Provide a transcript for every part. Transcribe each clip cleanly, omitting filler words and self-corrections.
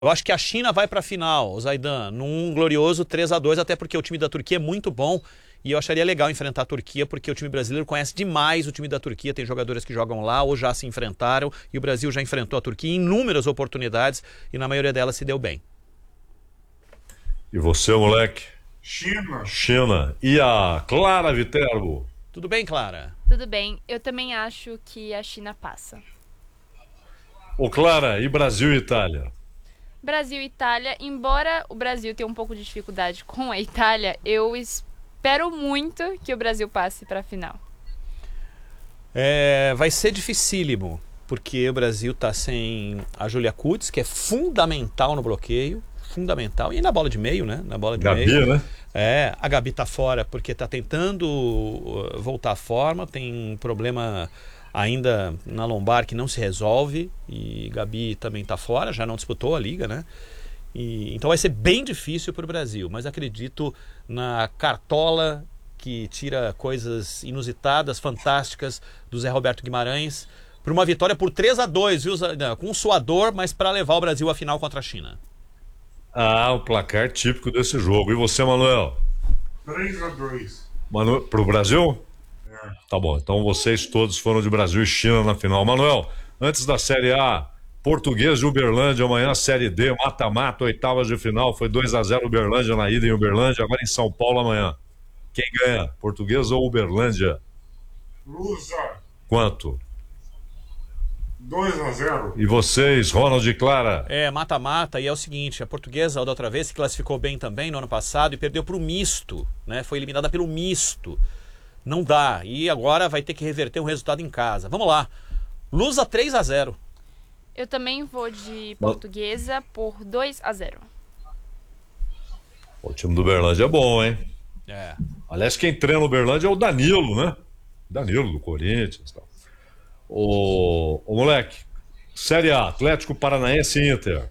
Eu acho que a China vai para a final, Zaidan, num glorioso 3-2, até porque o time da Turquia é muito bom e eu acharia legal enfrentar a Turquia, porque o time brasileiro conhece demais o time da Turquia, tem jogadores que jogam lá ou já se enfrentaram, e o Brasil já enfrentou a Turquia em inúmeras oportunidades e na maioria delas se deu bem. E você, moleque? China. China. E a Clara Viterbo? Tudo bem, Clara? Tudo bem, eu também acho que a China passa. Ô, Clara, e Brasil e Itália? Brasil e Itália, embora o Brasil tenha um pouco de dificuldade com a Itália, eu espero muito que o Brasil passe para a final. Vai ser dificílimo, porque o Brasil está sem a Júlia Kutz, que é fundamental no bloqueio, fundamental, e na bola de meio, né? Na bola de Gabi, meio. né? A Gabi tá fora porque tá tentando voltar à forma, tem um problema ainda na lombar que não se resolve, e Gabi também tá fora, já não disputou a liga, né? Então vai ser bem difícil para o Brasil, mas acredito na cartola que tira coisas inusitadas, fantásticas do Zé Roberto Guimarães, para uma vitória por 3-2, viu? Com um suador, mas para levar o Brasil à final contra a China. Ah, o placar típico desse jogo. E você, Manuel? 3-2. Pro Brasil? É. Tá bom, então vocês todos foram de Brasil e China na final. Manuel, antes da Série A, Português de Uberlândia, amanhã Série D, mata-mata, oitavas de final, foi 2-0 Uberlândia na ida em Uberlândia, agora em São Paulo amanhã. Quem ganha, Português ou Uberlândia? Lusa. Quanto? 2-0. E vocês, Ronald e Clara? Mata-mata, e é o seguinte, a Portuguesa da outra vez se classificou bem também no ano passado e perdeu para o misto, né? Foi eliminada pelo misto. Não dá, e agora vai ter que reverter um resultado em casa. Vamos lá, Lusa 3-0. Eu também vou de Portuguesa por 2-0. O time do Uberlândia é bom, hein? Aliás, quem treina o Uberlândia é o Danilo, né? Danilo, do Corinthians. Tal. O moleque, Série A, Atlético Paranaense e Inter.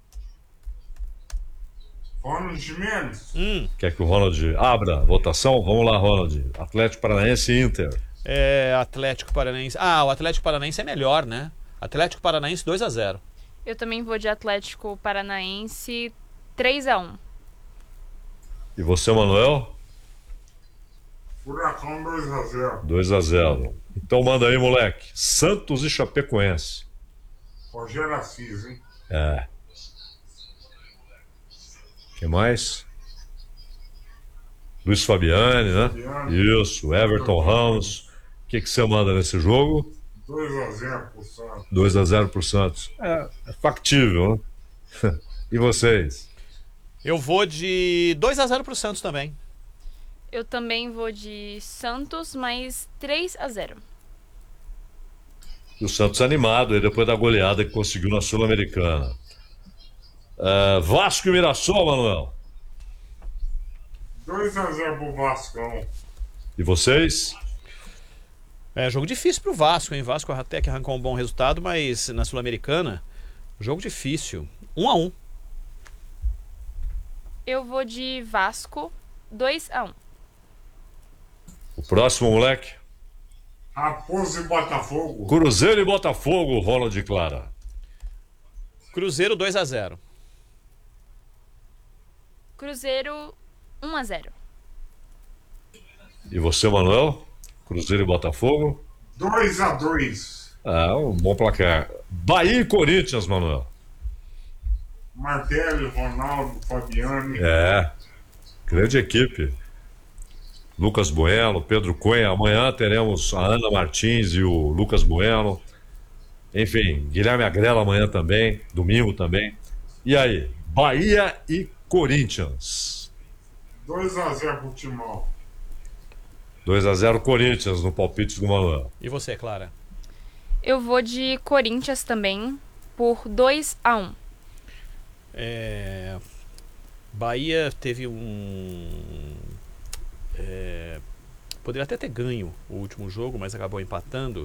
Ronald Mendes. Quer que o Ronald abra a votação? Vamos lá, Ronald. Atlético Paranaense e Inter. Atlético Paranaense. O Atlético Paranaense é melhor, né? Atlético Paranaense 2-0. Eu também vou de Atlético Paranaense 3-1. E você, Manuel? Furacão 2-0. 2-0. Então manda aí, moleque. Santos e Chapecoense. Rogério Assis, hein? Quem mais? Luiz Fabiani, né? Isso, Everton Ramos. O que você manda nesse jogo? 2-0 pro Santos. 2-0 pro Santos. É factível, né? E vocês? Eu vou de 2-0 pro Santos também. Eu também vou de Santos, mas 3-0. E o Santos animado aí depois da goleada que conseguiu na Sul-Americana. Vasco e Mirassol, Manuel. 2-0 pro Vascão. E vocês? Jogo difícil pro Vasco, hein? Vasco até que arrancou um bom resultado, mas na Sul-Americana, jogo difícil. 1-1. Eu vou de Vasco 2-1. O próximo, moleque? Raposo e Botafogo. Cruzeiro e Botafogo, Ronald e Clara. Cruzeiro 2-0. Cruzeiro 1-0. E você, Manuel? Cruzeiro e Botafogo? 2-2. Um bom placar. Bahia e Corinthians, Manuel. Martelli, Ronaldo, Fabiani. Grande equipe. Lucas Bueno, Pedro Cunha. Amanhã teremos a Ana Martins e o Lucas Bueno. Enfim, Guilherme Agrela amanhã também, domingo também. E aí, Bahia e Corinthians. 2-0 pro Timão. 2-0 Corinthians no palpite do Manuel. E você, Clara? Eu vou de Corinthians também por 2-1. Bahia teve poderia até ter ganho o último jogo, mas acabou empatando.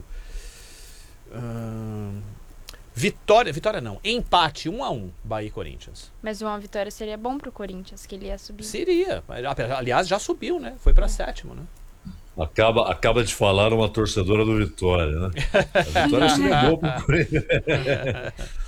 Vitória não, empate 1-1, Bahia e Corinthians. Mas uma vitória seria bom pro Corinthians, que ele ia subir. Seria, aliás já subiu, né? Foi pra sétimo, né? Acaba de falar uma torcedora do Vitória, né? A vitória seria boa pro Corinthians.